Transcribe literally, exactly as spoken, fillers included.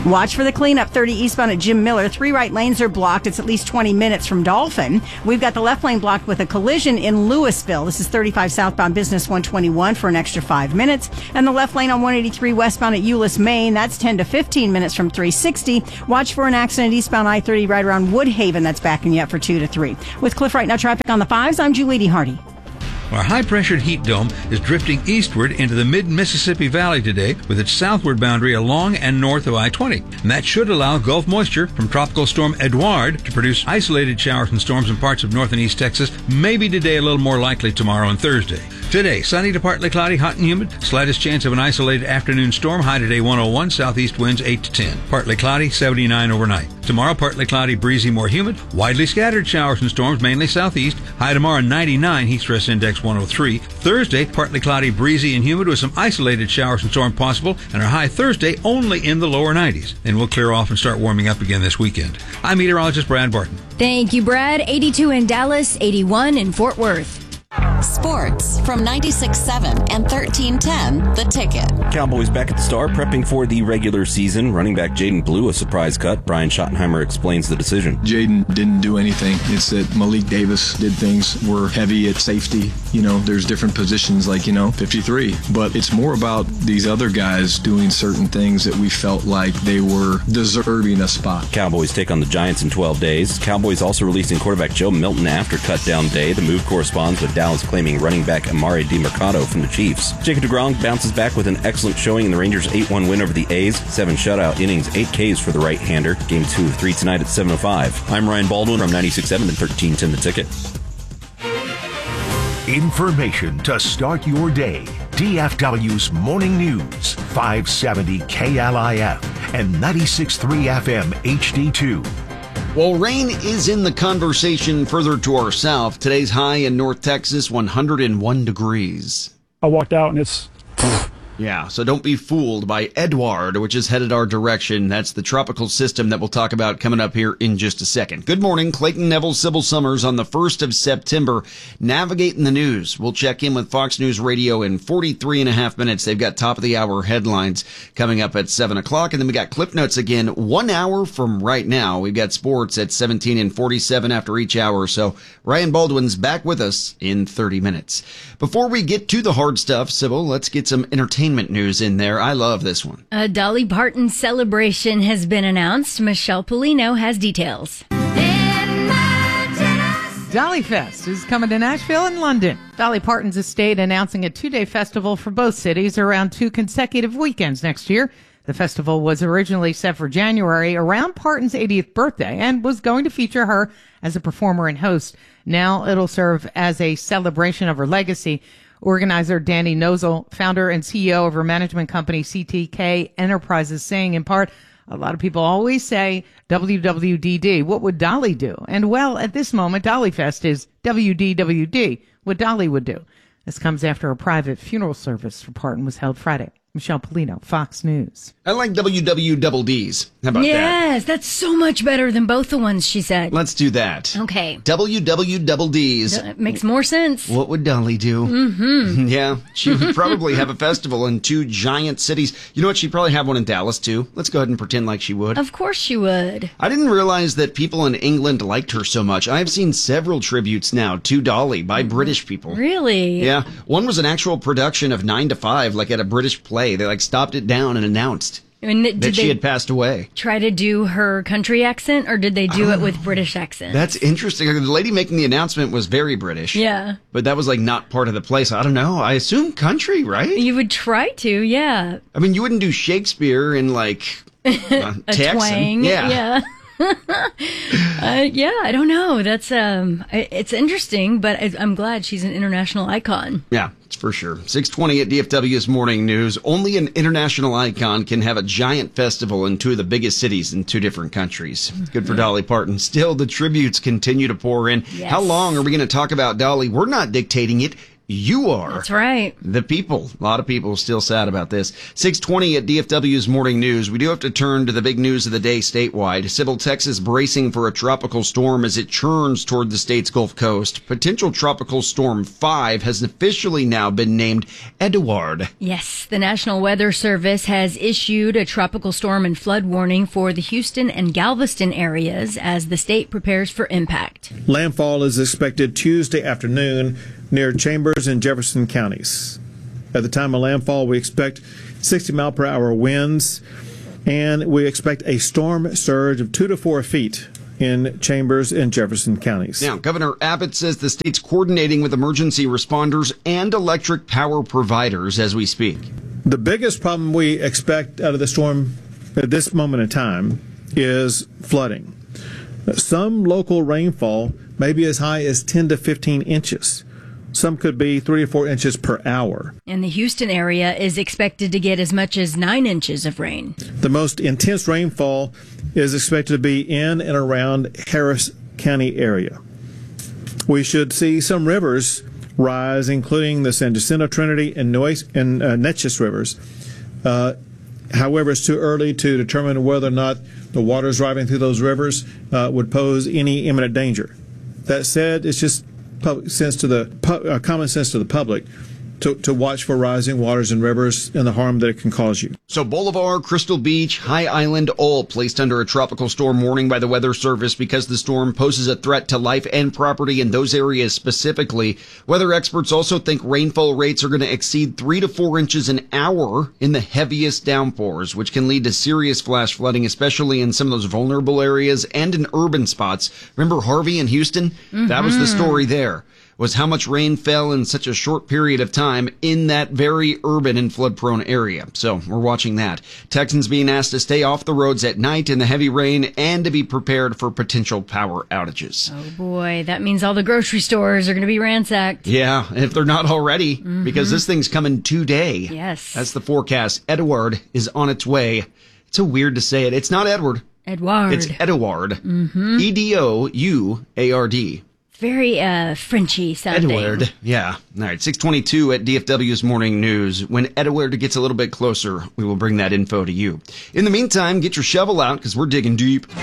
Watch for the cleanup thirty eastbound at Jim Miller. Three right lanes are blocked. It's at least twenty minutes from Dolphin. We've got the left lane blocked with a collision in Louisville. This is thirty-five southbound Business one twenty-one for an extra five minutes. And the left lane on one eighty-three westbound at Euless, Maine. That's ten to fifteen minutes from three sixty. Watch for an accident eastbound I thirty right around Woodhaven. That's backing you up for two to three. With Cliff Right Now traffic on the fives, I'm Julie Hardy. Our high-pressured heat dome is drifting eastward into the mid-Mississippi Valley today with its southward boundary along and north of I twenty. And that should allow Gulf moisture from Tropical Storm Edouard to produce isolated showers and storms in parts of north and east Texas, maybe today a little more likely tomorrow and Thursday. Today, sunny to partly cloudy, hot and humid. Slightest chance of an isolated afternoon storm. High today one oh one, southeast winds eight to ten. Partly cloudy, seventy-nine overnight. Tomorrow, partly cloudy, breezy, more humid. Widely scattered showers and storms, mainly southeast. High tomorrow ninety-nine, heat stress index one oh three. Thursday, partly cloudy, breezy, and humid with some isolated showers and storms possible. And our high Thursday only in the lower nineties. Then we'll clear off and start warming up again this weekend. I'm meteorologist Brad Barton. Thank you, Brad. eighty-two in Dallas, eighty-one in Fort Worth. Sports from ninety-six point seven and thirteen ten, The Ticket. Cowboys back at the Star, prepping for the regular season. Running back Jaden blew a surprise cut. Brian Schottenheimer explains the decision. Jaden didn't do anything. It's that Malik Davis did things. We're heavy at safety. You know, there's different positions like, you know, fifty-three. But it's more about these other guys doing certain things that we felt like they were deserving a spot. Cowboys take on the Giants in twelve days. Cowboys also releasing quarterback Joe Milton after cut-down day. The move corresponds with Dallas claiming running back Amari DiMercato from the Chiefs. Jacob deGrom bounces back with an excellent showing in the Rangers' eight one win over the A's. Seven shutout innings, eight Ks for the right-hander. Game two of three tonight at seven oh five. I'm Ryan Baldwin from ninety-six point seven and thirteen ten The Ticket. Information to start your day. D F W's Morning News, five seventy K L I F and ninety-six point three F M H D two. Well, rain is in the conversation further to our south. Today's high in North Texas, one hundred one degrees. I walked out and it's... Yeah, so don't be fooled by Edouard, which is headed our direction. That's the tropical system that we'll talk about coming up here in just a second. Good morning, Clayton Neville, Sybil Summers on the first of September. Navigating the news. We'll check in with Fox News Radio in forty-three and a half minutes. They've got top of the hour headlines coming up at seven o'clock. And then we got Clip Notes again one hour from right now. We've got sports at seventeen and forty-seven after each hour. So Ryan Baldwin's back with us in thirty minutes. Before we get to the hard stuff, Sybil, let's get some entertainment news in there. I love this one. A Dolly Parton celebration has been announced. Michelle Polino has details. Dolly Fest is coming to Nashville and London. Dolly Parton's estate announcing a two-day festival for both cities around two consecutive weekends next year. The festival was originally set for January around Parton's eightieth birthday and was going to feature her as a performer and host. Now it'll serve as a celebration of her legacy. Organizer Danny Nozel, founder and C E O of her management company C T K Enterprises, saying in part, a lot of people always say W W D D. What would Dolly do? And well, at this moment, Dolly Fest is W D W D, what Dolly would do. This comes after a private funeral service for Parton was held Friday. Michelle Polino, Fox News. I like W W Double D's. How about yes, that? Yes, that's so much better than both the ones she said. Let's do that. Okay. W W Double D's. It makes more sense. What would Dolly do? Mm-hmm. Yeah, she would probably have a festival in two giant cities. You know what? She'd probably have one in Dallas, too. Let's go ahead and pretend like she would. Of course she would. I didn't realize that people in England liked her so much. I've seen several tributes now to Dolly by British people. Really? Yeah. One was an actual production of nine to five, like at a British play. They like stopped it down and announced and did that she had passed away. Try to do her country accent, or did they do it with British accent? That's interesting. The lady making the announcement was very British. Yeah. But that was like not part of the place. I don't know. I assume country, right? You would try to, yeah. I mean, you wouldn't do Shakespeare in like uh, a Texan. Twang. Yeah. Yeah. uh, yeah, I don't know. That's um, it's interesting, but I'm glad she's an international icon. Yeah, it's for sure. six twenty at D F W's Morning News. Only an international icon can have a giant festival in two of the biggest cities in two different countries. Good for Dolly Parton. Still, the tributes continue to pour in. Yes. How long are we going to talk about Dolly? We're not dictating it. You are. That's right. The people. A lot of people still sad about this. six twenty at D F W's Morning News. We do have to turn to the big news of the day statewide. Civil Texas bracing for a tropical storm as it churns toward the state's Gulf Coast. Potential tropical storm five has officially now been named Edouard. Yes, the National Weather Service has issued a tropical storm and flood warning for the Houston and Galveston areas as the state prepares for impact. Landfall is expected Tuesday afternoon near Chambers and Jefferson counties. At the time of landfall, we expect sixty mile per hour winds, and we expect a storm surge of two to four feet in Chambers and Jefferson counties. Now, Governor Abbott says the state's coordinating with emergency responders and electric power providers as we speak. The biggest problem we expect out of the storm at this moment in time is flooding. Some local rainfall may be as high as ten to fifteen inches. Some could be three or four inches per hour. And the Houston area is expected to get as much as nine inches of rain. The most intense rainfall is expected to be in and around Harris County area. We should see some rivers rise, including the San Jacinto, Trinity, and, Nuez- and uh, Neches rivers. Uh, however, it's too early to determine whether or not the waters driving through those rivers uh, would pose any imminent danger. That said, it's just public sense to the uh, common sense to the public to, to watch for rising waters and rivers and the harm that it can cause you. So Bolivar, Crystal Beach, High Island, all placed under a tropical storm warning by the Weather Service because the storm poses a threat to life and property in those areas specifically. Weather experts also think rainfall rates are going to exceed three to four inches an hour in the heaviest downpours, which can lead to serious flash flooding, especially in some of those vulnerable areas and in urban spots. Remember Harvey in Houston? Mm-hmm. That was the story there. Was how much rain fell in such a short period of time in that very urban and flood-prone area. So we're watching that. Texans being asked to stay off the roads at night in the heavy rain and to be prepared for potential power outages. Oh, boy. That means all the grocery stores are going to be ransacked. Yeah, if they're not already, mm-hmm. because this thing's coming today. Yes. That's the forecast. Edouard is on its way. It's so weird to say it. It's not Edward. Edouard. It's Edouard. Mm-hmm. E D O U A R D. Very uh, Frenchy sounding. Edouard, yeah. All right, six twenty-two at D F W's Morning News. When Edouard gets a little bit closer, we will bring that info to you. In the meantime, get your shovel out because we're digging deep.